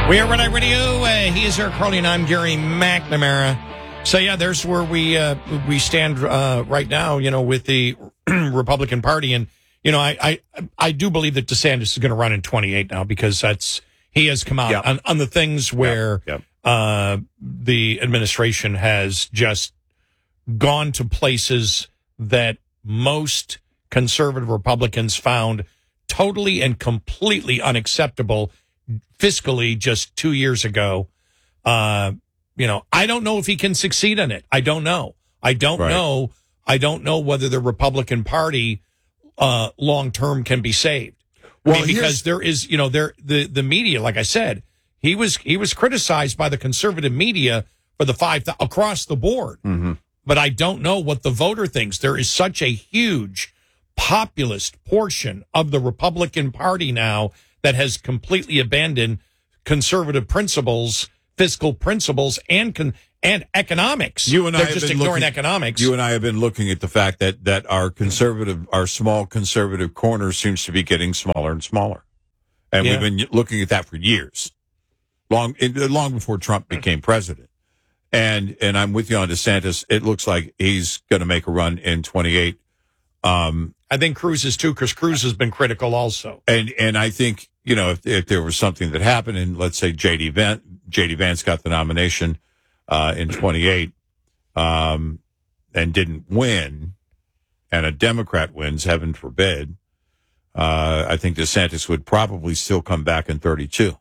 We are Red Eye Radio. He is Eric Carly, and I'm Gary McNamara. So, yeah, there's where we stand right now, with the Republican Party. And, I do believe that DeSantis is going to run in 28 now because he has come out on the things where the administration has just gone to places that most conservative Republicans found totally and completely unacceptable fiscally just 2 years ago. I don't know if he can succeed in it. I don't know. I don't know. I don't know whether the Republican Party long term can be saved. Well, because there is, the media, like I said, he was criticized by the conservative media for the across the board. Mm-hmm. But I don't know what the voter thinks. There is such a huge populist portion of the Republican Party now that has completely abandoned conservative principles, fiscal principles, and economics. They're just ignoring economics. You and I have been looking at the fact that our small conservative corner seems to be getting smaller and smaller, and we've been looking at that for years, long before Trump became president. And I'm with you on DeSantis. It looks like he's going to make a run in 28. I think Cruz is too, because Cruz has been critical also. And I think, if there was something that happened, and let's say J.D. Vance got the nomination in 28 and didn't win, and a Democrat wins, heaven forbid, I think DeSantis would probably still come back in 32.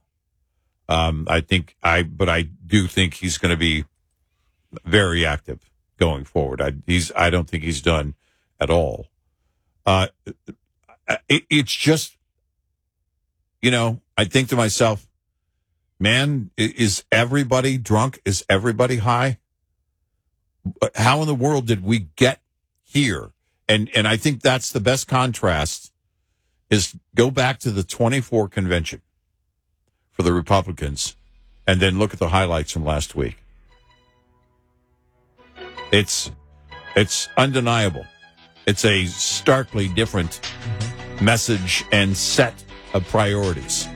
But I do think he's going to be very active going forward. I don't think he's done at all. It's just, I think to myself, man, is everybody drunk? Is everybody high? How in the world did we get here? And I think that's the best contrast, is go back to the 24 convention for the Republicans and then look at the highlights from last week. It's undeniable. It's a starkly different message and set of priorities.